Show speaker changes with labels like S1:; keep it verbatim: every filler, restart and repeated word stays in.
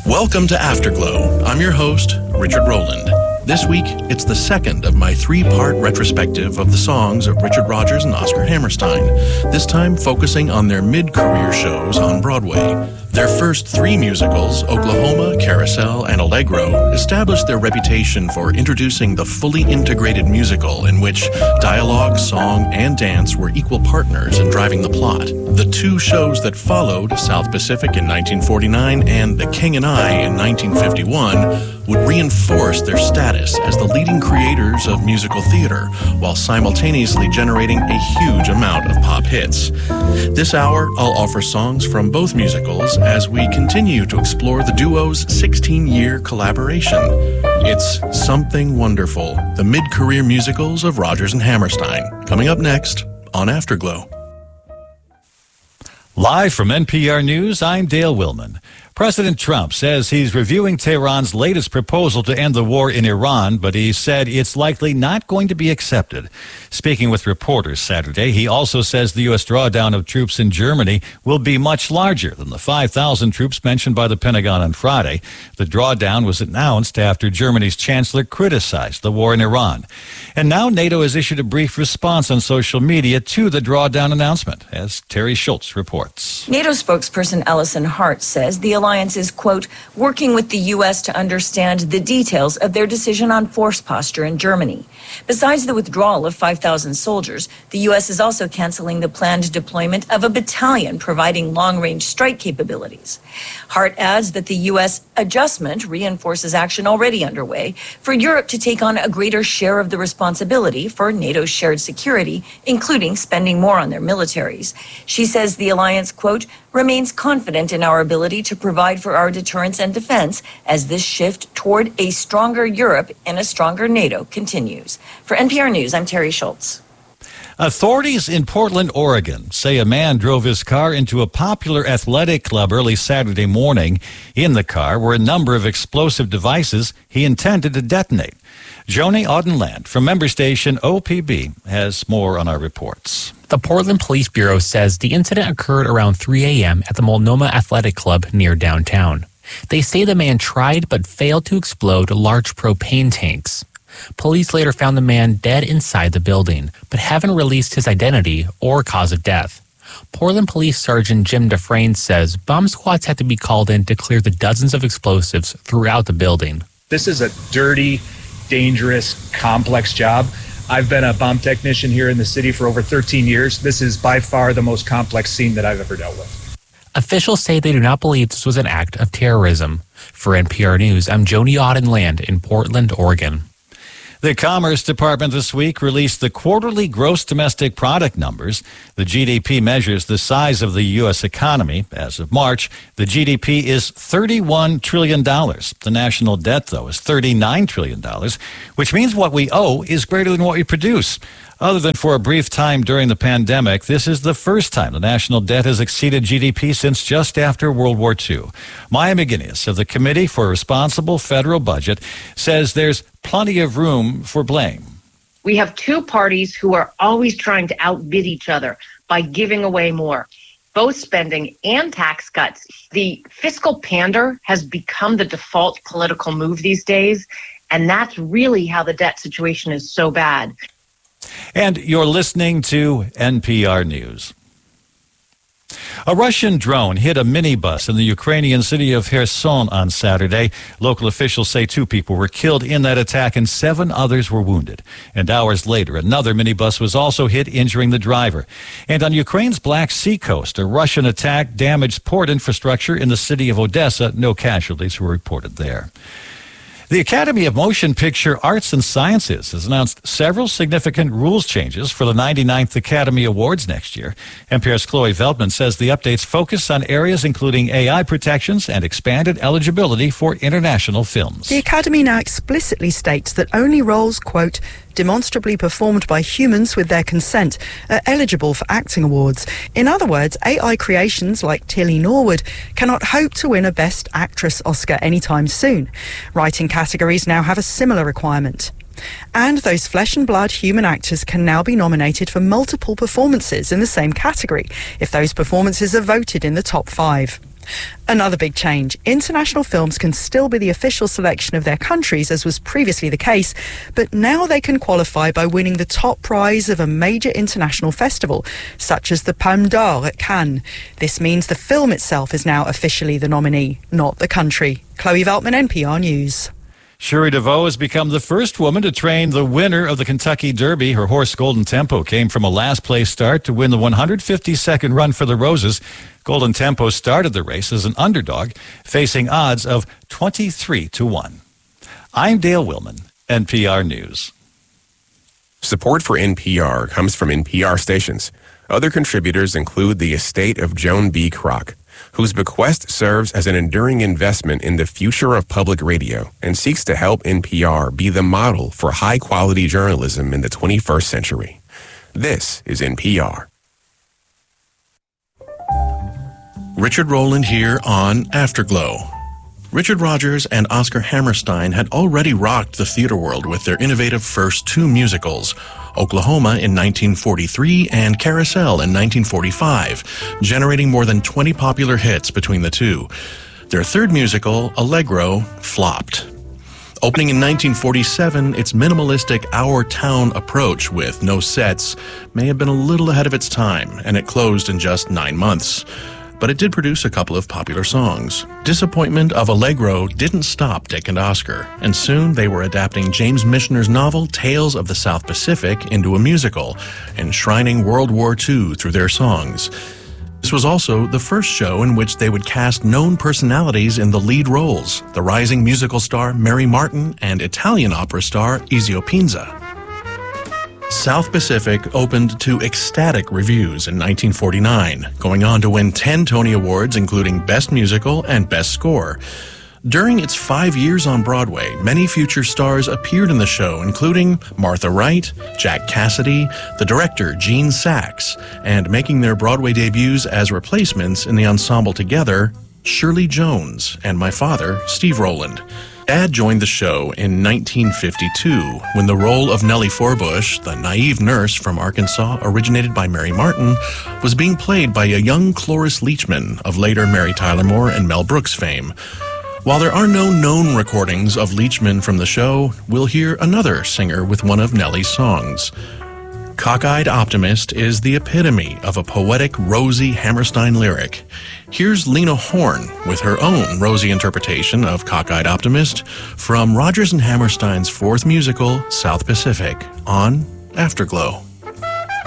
S1: Welcome to Afterglow. I'm your host, Richard Rowland. This week, it's the second of my three-part retrospective of the songs of Richard Rodgers and Oscar Hammerstein, this time focusing on their mid-career shows on Broadway. Their first three musicals, Oklahoma, Carousel, and Allegro, established their reputation for introducing the fully integrated musical in which dialogue, song, and dance were equal partners in driving the plot. The two shows that followed, South Pacific in nineteen forty-nine and The King and I in nineteen fifty-one, would reinforce their status as the leading creators of musical theater, while simultaneously generating a huge amount of pop hits. This hour, I'll offer songs from both musicals as we continue to explore the duo's sixteen-year collaboration. It's Something Wonderful, the mid-career musicals of Rodgers and Hammerstein, coming up next on Afterglow.
S2: Live from N P R News, I'm Dale Willman. President Trump says he's reviewing Tehran's latest proposal to end the war in Iran, but he said it's likely not going to be accepted. Speaking with reporters Saturday, he also says the U S drawdown of troops in Germany will be much larger than the five thousand troops mentioned by the Pentagon on Friday. The drawdown was announced after Germany's chancellor criticized the war in Iran. And now NATO has issued a brief response on social media to the drawdown announcement, as Terry Schultz reports.
S3: NATO spokesperson Alison Hart says the alliance is, quote, working with the U S to understand the details of their decision on force posture in Germany. Besides the withdrawal of five thousand soldiers, the U S is also canceling the planned deployment of a battalion providing long-range strike capabilities. Hart adds that the U S adjustment reinforces action already underway for Europe to take on a greater share of the responsibility for NATO's shared security, including spending more on their militaries. She says the alliance, quote, remains confident in our ability to provide for our deterrence and defense as this shift toward a stronger Europe and a stronger NATO continues. For N P R News, I'm Terry Schultz.
S2: Authorities in Portland, Oregon say a man drove his car into a popular athletic club early Saturday morning. In the car were a number of explosive devices he intended to detonate. Joni Audenland from member station O P B has more on our reports.
S4: The Portland Police Bureau says the incident occurred around three a.m. at the Multnomah Athletic Club near downtown. They say the man tried but failed to explode large propane tanks. Police later found the man dead inside the building, but haven't released his identity or cause of death. Portland Police Sergeant Jim Dufresne says bomb squads had to be called in to clear the dozens of explosives throughout the building.
S5: This is a dirty, dangerous, complex job. I've been a bomb technician here in the city for over thirteen years. This is by far the most complex scene that I've ever dealt with.
S4: Officials say they do not believe this was an act of terrorism. For N P R News, I'm Joni Audenland in Portland, Oregon.
S2: The Commerce Department this week released the quarterly gross domestic product numbers. The G D P measures the size of the U S economy. As of March, the G D P is thirty-one trillion dollars. The national debt, though, is thirty-nine trillion dollars, which means what we owe is greater than what we produce. Other than for a brief time during the pandemic, this is the first time the national debt has exceeded G D P since just after World War Two. Maya McGinnis of the Committee for a Responsible Federal Budget says there's plenty of room for blame.
S6: We have two parties who are always trying to outbid each other by giving away more, both spending and tax cuts. The fiscal pander has become the default political move these days, and that's really how the debt situation is so bad.
S2: And you're listening to N P R News. A Russian drone hit a minibus in the Ukrainian city of Kherson on Saturday. Local officials say two people were killed in that attack and seven others were wounded. And hours later, another minibus was also hit, injuring the driver. And on Ukraine's Black Sea coast, a Russian attack damaged port infrastructure in the city of Odessa. No casualties were reported there. The Academy of Motion Picture Arts and Sciences has announced several significant rules changes for the ninety-ninth Academy Awards next year. N P R's Chloe Veldman says the updates focus on areas including A I protections and expanded eligibility for international films.
S7: The Academy now explicitly states that only roles, quote, demonstrably performed by humans with their consent are eligible for acting awards. In other words, A I creations like Tilly Norwood cannot hope to win a Best Actress Oscar anytime soon. Writing categories now have a similar requirement. And those flesh and blood human actors can now be nominated for multiple performances in the same category if those performances are voted in the top five. Another big change. International films can still be the official selection of their countries, as was previously the case, but now they can qualify by winning the top prize of a major international festival, such as the Palme d'Or at Cannes. This means the film itself is now officially the nominee, not the country. Chloe Veltman, N P R News.
S2: Shuri DeVoe has become the first woman to train the winner of the Kentucky Derby. Her horse, Golden Tempo, came from a last-place start to win the one hundred fifty-second run for the Roses. Golden Tempo started the race as an underdog, facing odds of twenty-three to one. I'm Dale Willman, N P R News.
S8: Support for N P R comes from N P R stations. Other contributors include the estate of Joan B. Kroc, whose bequest serves as an enduring investment in the future of public radio and seeks to help N P R be the model for high-quality journalism in the twenty-first century. This is N P R.
S1: Richard Rowland here on Afterglow. Richard Rodgers and Oscar Hammerstein had already rocked the theater world with their innovative first two musicals, Oklahoma in nineteen forty-three and Carousel in nineteen forty-five, generating more than twenty popular hits between the two. Their third musical, Allegro, flopped. Opening in nineteen forty-seven, its minimalistic Our Town approach with no sets may have been a little ahead of its time, and it closed in just nine months. But it did produce a couple of popular songs. Disappointment of Allegro didn't stop Dick and Oscar, and soon they were adapting James Michener's novel Tales of the South Pacific into a musical, enshrining World War Two through their songs. This was also the first show in which they would cast known personalities in the lead roles, the rising musical star Mary Martin and Italian opera star Ezio Pinza. South Pacific opened to ecstatic reviews in nineteen forty-nine, going on to win ten Tony Awards, including Best Musical and Best Score. During its five years on Broadway, many future stars appeared in the show, including Martha Wright, Jack Cassidy, the director Gene Saks, and making their Broadway debuts as replacements in the ensemble together, Shirley Jones and my father, Steve Rowland. Dad joined the show in nineteen fifty-two when the role of Nellie Forbush, the naive nurse from Arkansas originated by Mary Martin, was being played by a young Cloris Leachman of later Mary Tyler Moore and Mel Brooks fame. While there are no known recordings of Leachman from the show, we'll hear another singer with one of Nellie's songs. Cockeyed Optimist is the epitome of a poetic Rosie Hammerstein lyric. Here's Lena Horne with her own Rosie interpretation of Cockeyed Optimist from Rodgers and Hammerstein's fourth musical, South Pacific, on Afterglow.